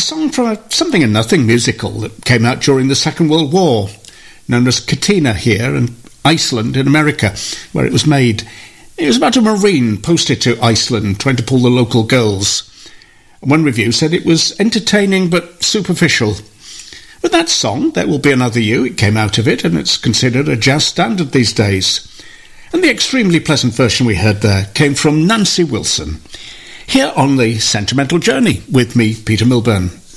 song from a Something and Nothing musical that came out during the Second World War, known as Katina here and Iceland in America, where it was made. It was about a Marine posted to Iceland trying to pull the local girls. One review said it was entertaining but superficial. With that song, There Will Be Another You, it came out of it, and it's considered a jazz standard these days. And the extremely pleasant version we heard there came from Nancy Wilson. Here on The Sentimental Journey with me, Peter Milburn.